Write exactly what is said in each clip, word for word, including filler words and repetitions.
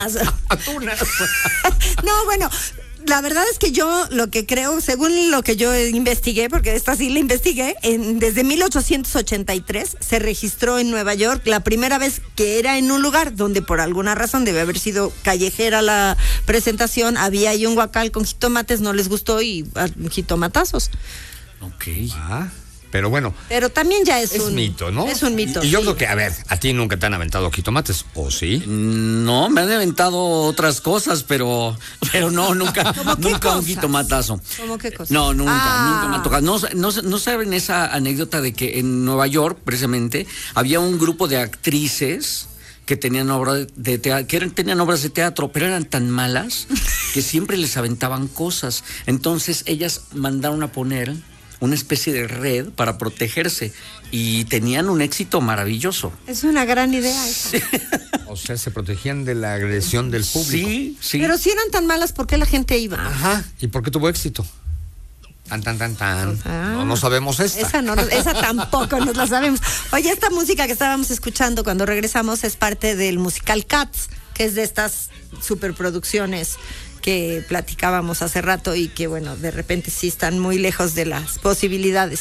Atunas. No, bueno, la verdad es que yo lo que creo, según lo que yo investigué, porque esta sí la investigué, en, desde mil ochocientos ochenta y tres se registró en Nueva York la primera vez que era en un lugar donde por alguna razón debe haber sido callejera la presentación, había ahí un guacal con jitomates, no les gustó y ah, jitomatazos. Ok. Ah. Pero bueno. Pero también ya es, es un mito, ¿no? Es un mito. Y, y yo sí. creo que, a ver, a ti nunca te han aventado jitomates, ¿o sí? No, me han aventado otras cosas, pero pero no, nunca, nunca cosas? un jitomatazo. ¿Cómo qué cosas? No, nunca, ah. nunca me ha tocado. No, no, no saben esa anécdota de que en Nueva York, precisamente, había un grupo de actrices que tenían obras de teatro, que eran, tenían obras de teatro, pero eran tan malas que siempre les aventaban cosas. Entonces ellas mandaron a poner una especie de red para protegerse y tenían un éxito maravilloso. Es una gran idea esa. Sí. O sea, se protegían de la agresión del público. Sí, sí. Pero si eran tan malas, ¿por qué la gente iba? Ajá, ¿y por qué tuvo éxito? Tan, tan, tan, tan. Ah, no, no sabemos esta. Esa, no, esa tampoco nos la sabemos. Oye, esta música que estábamos escuchando cuando regresamos es parte del musical Cats, que es de estas superproducciones que platicábamos hace rato y que, bueno, de repente sí están muy lejos de las posibilidades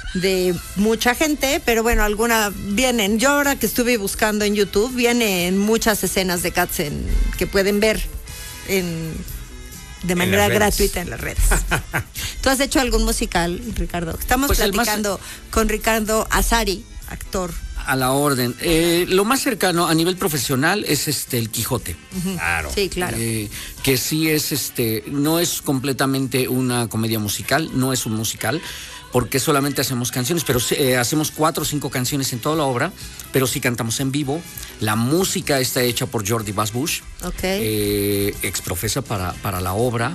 de mucha gente, pero bueno, alguna vienen. Yo ahora que estuve buscando en YouTube, vienen muchas escenas de Cats en, que pueden ver en, de manera en gratuita en las redes. ¿Tú has hecho algún musical, Ricardo? Estamos pues platicando más... con Ricardo Azari, actor. A la orden. Eh, lo más cercano a nivel profesional es este el Quijote. Uh-huh. Claro. Sí, claro. Eh, que sí es este, no es completamente una comedia musical, no es un musical, porque solamente hacemos canciones, pero eh, hacemos cuatro o cinco canciones en toda la obra, pero sí cantamos en vivo. La música está hecha por Jordi Basbush, okay. eh, exprofesa para, para la obra.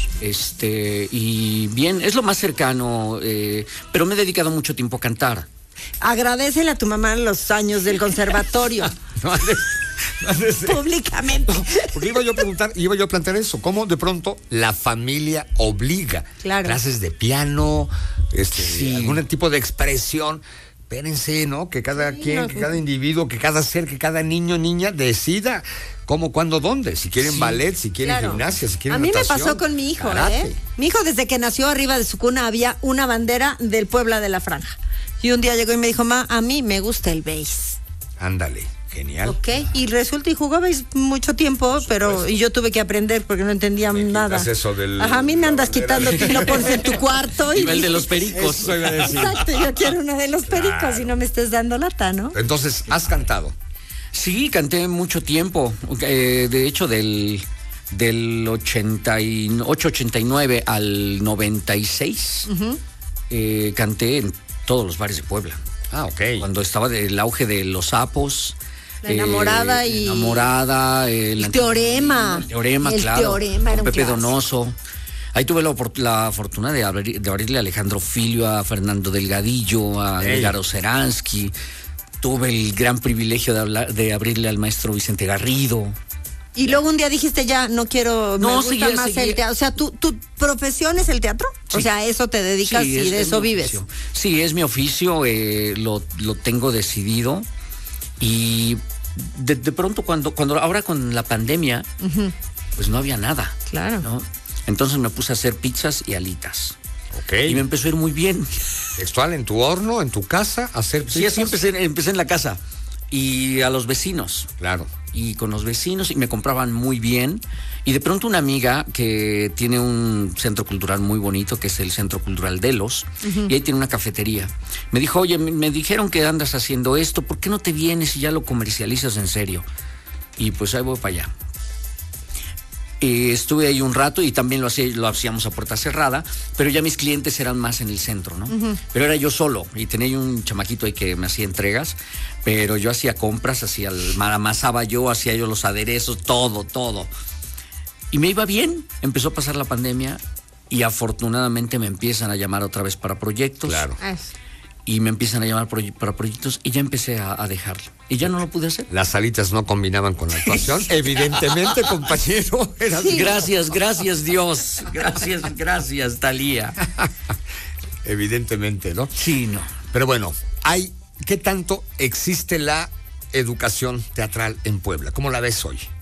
Este, y bien, es lo más cercano, eh, pero me he dedicado mucho tiempo a cantar. Agradecele a tu mamá los años del conservatorio. no, no, no, Públicamente. Porque iba yo a preguntar, iba yo a plantear eso, cómo de pronto la familia obliga. Claro. Clases de piano, este, sí. algún tipo de expresión. Espérense, ¿no? Que cada sí, quien, no, que cada individuo, que cada ser, que cada niño, niña decida cómo, cuándo, dónde. Si quieren sí. ballet, si quieren claro. gimnasia, si quieren A mí natación, me pasó con mi hijo, karate. ¿eh? Mi hijo desde que nació arriba de su cuna había una bandera del Puebla de la Franja. Y un día llegó y me dijo, ma, a mí me gusta el béis. Ándale, genial. Ok, y resulta y jugó béis mucho tiempo, pero y yo tuve que aprender porque no entendía me nada. Eso del, Ajá, a mí me andas quitando, tú lo pones en tu cuarto. Y el y, de los pericos. Eso iba a decir. Exacto, yo quiero uno de los pericos claro. y no me estés dando lata, ¿no? Entonces, ¿has cantado? Sí, canté mucho tiempo. Eh, de hecho, del, del ochenta y ocho, ochenta y nueve al noventa y seis, uh-huh. eh, canté en todos los bares de Puebla. Ah, ok. Cuando estaba del auge de Los Sapos. La enamorada eh, y... Enamorada. Eh, el teorema. El teorema, el claro. Teorema era un Pepe clásico. Donoso. Ahí tuve la, la fortuna de, abrir, de abrirle a Alejandro Filio, a Fernando Delgadillo, a Garo Seransky. Tuve el gran privilegio de, hablar, de abrirle al maestro Vicente Garrido. Y luego un día dijiste ya, no quiero, no, me gusta seguía, más seguía. el teatro. O sea, ¿tu, tu profesión es el teatro? Sí. O sea, ¿a eso te dedicas sí, y es, de eso vives? Oficio. Sí, es mi oficio, eh, lo, lo tengo decidido. Y de, de pronto, cuando, cuando ahora con la pandemia, uh-huh. pues no había nada. Claro. ¿no? Entonces me puse a hacer pizzas y alitas. Ok. Y me empezó a ir muy bien. Textual, en tu horno, en tu casa, hacer pizzas. Sí, así empecé, empecé en la casa. Y a los vecinos. Claro. Y con los vecinos, y me compraban muy bien. Y de pronto una amiga que tiene un centro cultural muy bonito, que es el Centro Cultural Delos, uh-huh. y ahí tiene una cafetería. Me dijo, oye, me, me dijeron que andas haciendo esto, ¿por qué no te vienes y ya lo comercializas en serio? Y pues ahí voy para allá. Eh, estuve ahí un rato y también lo, hacía, lo hacíamos a puerta cerrada, pero ya mis clientes eran más en el centro, ¿no? Uh-huh. Pero era yo solo y tenía un chamaquito ahí que me hacía entregas, pero yo hacía compras, hacía amasaba yo, hacía yo los aderezos, todo, todo. Y me iba bien, empezó a pasar la pandemia y afortunadamente me empiezan a llamar otra vez para proyectos. Claro. Y me empiezan a llamar para proyectos y ya empecé a, a dejarlo. Y ya no lo pude hacer. Las alitas no combinaban con la actuación. Evidentemente, compañero. Era sí. Gracias, gracias Dios. Gracias, gracias, Talía. Evidentemente, ¿no? Sí, no. Pero bueno, hay, ¿qué tanto existe la educación teatral en Puebla? ¿Cómo la ves hoy?